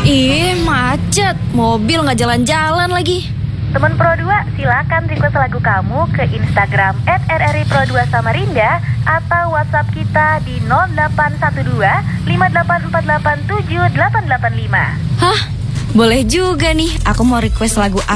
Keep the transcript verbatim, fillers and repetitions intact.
Ih, macet. Mobil nggak jalan-jalan lagi. Teman Pro dua, silakan request lagu kamu ke Instagram et r r i pro dua Samarinda atau WhatsApp kita di nol delapan satu dua lima delapan empat delapan tujuh delapan delapan lima. Hah? Boleh juga nih. Aku mau request lagu